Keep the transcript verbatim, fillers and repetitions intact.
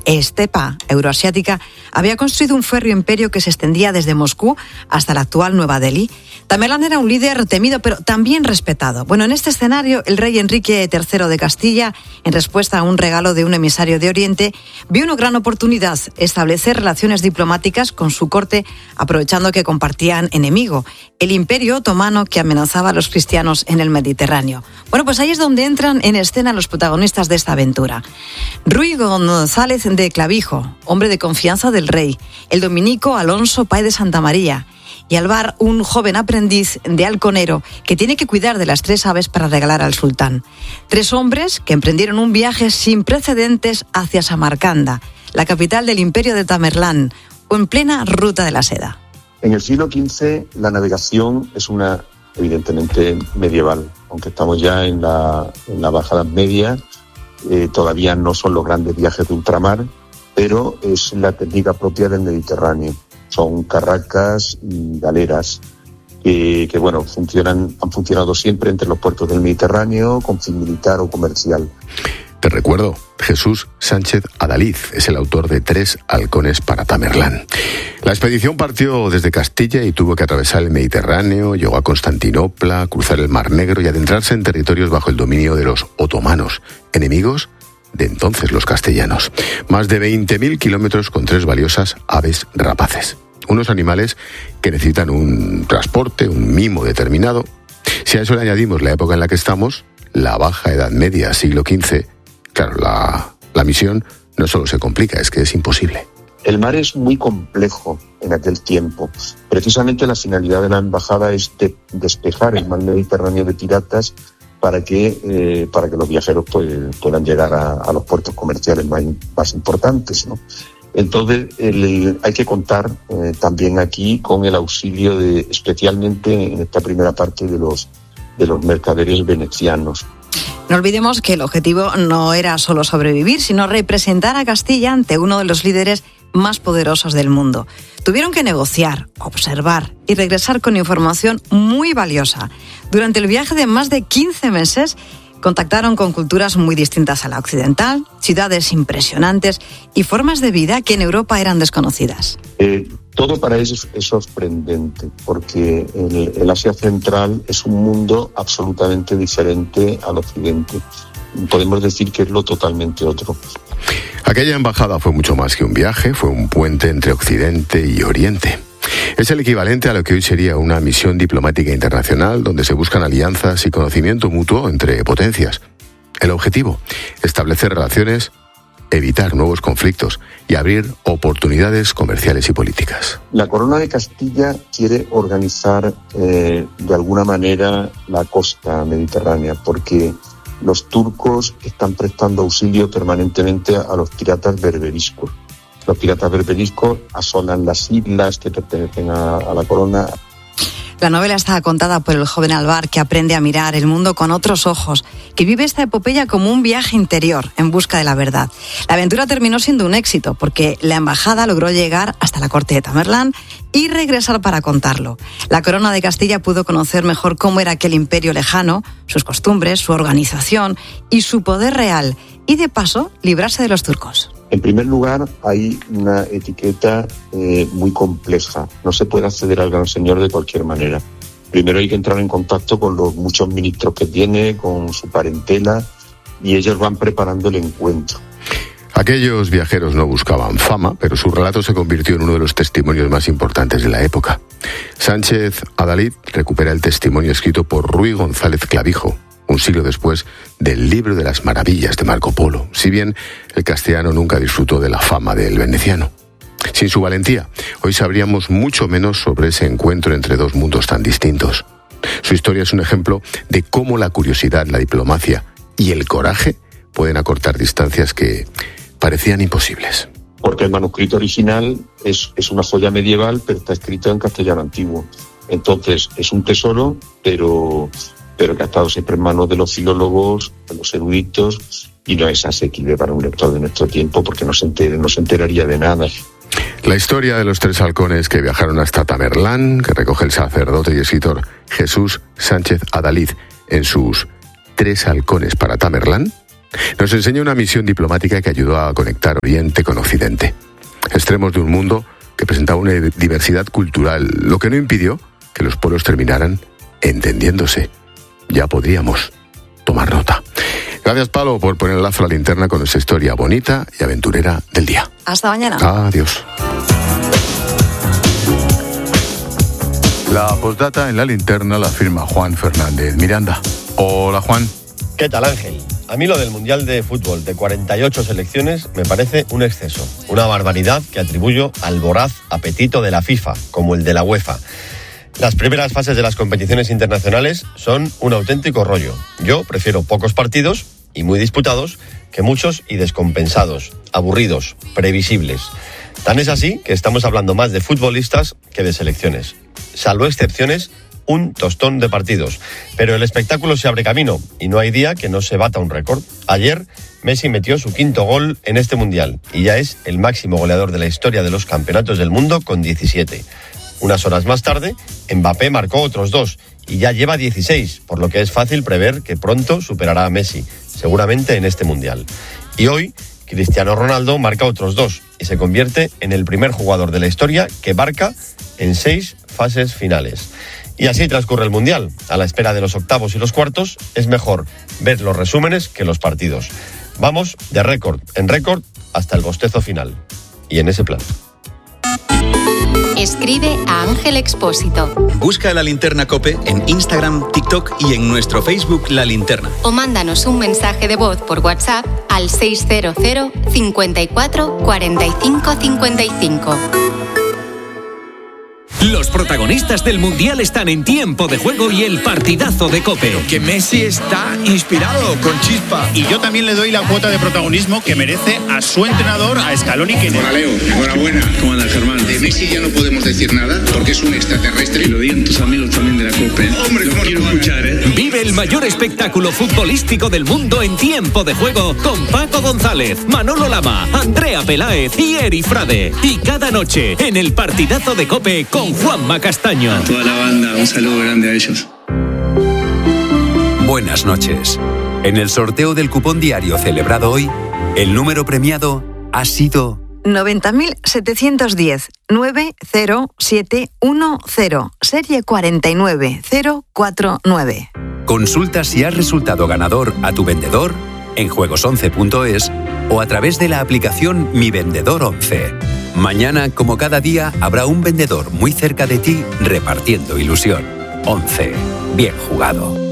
estepa euroasiática, había construido un férreo imperio que se extendía desde Moscú hasta la actual Nueva Delhi. Tamerlán era un líder temido, pero también respetado. Bueno, en este escenario, el rey Enrique tercero de Castilla, en respuesta a un regalo de un emisario de Oriente, vio una gran oportunidad: establecer relaciones diplomáticas con su corte, aprovechando que compartían enemigo, el Imperio Otomano, que amenazaba a los cristianos en el Mediterráneo. Bueno, pues ahí es donde entran en escena los protagonistas de esta aventura. Ruy González de Clavijo, hombre de confianza del rey, el dominico Alonso Páez de Santa María, y Alvar, un joven aprendiz de halconero que tiene que cuidar de las tres aves para regalar al sultán. Tres hombres que emprendieron un viaje sin precedentes hacia Samarcanda, la capital del imperio de Tamerlán, o en plena ruta de la seda. En el siglo quince la navegación es una, evidentemente, medieval. Aunque estamos ya en la, en la Baja Edad Media, eh, todavía no son los grandes viajes de ultramar, pero es la técnica propia del Mediterráneo. Son carracas y galeras que, que bueno, funcionan, han funcionado siempre entre los puertos del Mediterráneo con fin militar o comercial. Te recuerdo, Jesús Sánchez Adalid es el autor de Tres halcones para Tamerlán. La expedición partió desde Castilla y tuvo que atravesar el Mediterráneo, llegó a Constantinopla, cruzar el Mar Negro y adentrarse en territorios bajo el dominio de los otomanos, enemigos de entonces los castellanos. Más de veinte mil kilómetros con tres valiosas aves rapaces. Unos animales que necesitan un transporte, un mimo determinado. Si a eso le añadimos la época en la que estamos, la Baja Edad Media, siglo quince, claro, la, la misión no solo se complica, es que es imposible. El mar es muy complejo en aquel tiempo. Precisamente la finalidad de la embajada es de despejar el mar Mediterráneo de piratas para que, eh, para que los viajeros pues, puedan llegar a, a los puertos comerciales más, más importantes, ¿no? Entonces el, hay que contar eh, también aquí con el auxilio de, especialmente en esta primera parte, de los, de los mercaderes venecianos. No olvidemos que el objetivo no era solo sobrevivir, sino representar a Castilla ante uno de los líderes más poderosos del mundo. Tuvieron que negociar, observar y regresar con información muy valiosa. Durante el viaje de más de quince meses, contactaron con culturas muy distintas a la occidental, ciudades impresionantes y formas de vida que en Europa eran desconocidas. Eh, todo para ellos es sorprendente, porque el, el Asia Central es un mundo absolutamente diferente al Occidente. Podemos decir que es lo totalmente otro. Aquella embajada fue mucho más que un viaje, fue un puente entre Occidente y Oriente. Es el equivalente a lo que hoy sería una misión diplomática internacional donde se buscan alianzas y conocimiento mutuo entre potencias. El objetivo, establecer relaciones, evitar nuevos conflictos y abrir oportunidades comerciales y políticas. La Corona de Castilla quiere organizar eh, de alguna manera la costa mediterránea, porque los turcos están prestando auxilio permanentemente a los piratas berberiscos. Los piratas berberiscos asolan las islas que pertenecen a, a la corona. La novela está contada por el joven Alvar, que aprende a mirar el mundo con otros ojos, que vive esta epopeya como un viaje interior en busca de la verdad. La aventura terminó siendo un éxito porque la embajada logró llegar hasta la corte de Tamerlán y regresar para contarlo. La corona de Castilla pudo conocer mejor cómo era aquel imperio lejano, sus costumbres, su organización y su poder real, y de paso librarse de los turcos. En primer lugar, hay una etiqueta eh, muy compleja. No se puede acceder al Gran Señor de cualquier manera. Primero hay que entrar en contacto con los muchos ministros que tiene, con su parentela, y ellos van preparando el encuentro. Aquellos viajeros no buscaban fama, pero su relato se convirtió en uno de los testimonios más importantes de la época. Sánchez Adalid recupera el testimonio escrito por Ruy González Clavijo, un siglo después del Libro de las Maravillas de Marco Polo, si bien el castellano nunca disfrutó de la fama del veneciano. Sin su valentía, hoy sabríamos mucho menos sobre ese encuentro entre dos mundos tan distintos. Su historia es un ejemplo de cómo la curiosidad, la diplomacia y el coraje pueden acortar distancias que parecían imposibles. Porque el manuscrito original es, es una joya medieval, pero está escrito en castellano antiguo. Entonces, es un tesoro, pero... pero que ha estado siempre en manos de los filólogos, de los eruditos, y no es asequible para un lector de nuestro tiempo porque no se, entere, no se enteraría de nada. La historia de los tres halcones que viajaron hasta Tamerlán, que recoge el sacerdote y escritor Jesús Sánchez Adalid en sus Tres halcones para Tamerlán, Nos enseña una misión diplomática que ayudó a conectar Oriente con Occidente. Extremos de un mundo que presentaba una diversidad cultural, lo que no impidió que los pueblos terminaran entendiéndose. Ya podríamos tomar nota. Gracias, Palo, por poner el lazo a la linterna con esa historia bonita y aventurera del día. Hasta mañana. Adiós. La postdata en la linterna la firma Juan Fernández Miranda. Hola, Juan. ¿Qué tal, Ángel? A mí lo del Mundial de Fútbol de cuarenta y ocho selecciones me parece un exceso, una barbaridad que atribuyo al voraz apetito de la FIFA, como el de la UEFA. Las primeras fases de las competiciones internacionales son un auténtico rollo. Yo prefiero pocos partidos y muy disputados que muchos y descompensados, aburridos, previsibles. Tan es así que estamos hablando más de futbolistas que de selecciones. Salvo excepciones, un tostón de partidos. Pero el espectáculo se abre camino y no hay día que no se bata un récord. Ayer Messi metió su quinto gol en este Mundial y ya es el máximo goleador de la historia de los campeonatos del mundo con diecisiete. Unas horas más tarde, Mbappé marcó otros dos y ya lleva dieciséis, por lo que es fácil prever que pronto superará a Messi, seguramente en este Mundial. Y hoy, Cristiano Ronaldo marca otros dos y se convierte en el primer jugador de la historia que marca en seis fases finales. Y así transcurre el Mundial. A la espera de los octavos y los cuartos, es mejor ver los resúmenes que los partidos. Vamos de récord en récord hasta el bostezo final. Y en ese plan. Escribe a Ángel Expósito. Busca La Linterna COPE en Instagram, TikTok y en nuestro Facebook La Linterna. O mándanos un mensaje de voz por WhatsApp al seis cero cero, cincuenta y cuatro, cuarenta y cinco, cincuenta y cinco. Los protagonistas del Mundial están en Tiempo de Juego y el partidazo de COPE. Que Messi está inspirado, con chispa. Y yo también le doy la cuota de protagonismo que merece a su entrenador, a Scaloni. Que... Hola, Leo. Enhorabuena. ¿Cómo anda, Germán? De Messi ya no podemos decir nada porque es un extraterrestre. Y lo digan tus amigos también de la COPE. Hombre, ¿cómo quiero escuchar, eh? Vive el mayor espectáculo futbolístico del mundo en Tiempo de Juego con Paco González, Manolo Lama, Andrea Peláez y Eri Frade. Y cada noche en el partidazo de COPE con Juanma Castaño. A toda la banda, un saludo grande a ellos. Buenas noches. En el sorteo del cupón diario celebrado hoy, el número premiado ha sido noventa mil setecientos diez, nueve cero siete uno cero, serie cuarenta y nueve cero cuatro nueve. Consulta si has resultado ganador a tu vendedor en juegos once punto es o a través de la aplicación Mi Vendedor once. Mañana, como cada día, habrá un vendedor muy cerca de ti repartiendo ilusión. once. Bien jugado.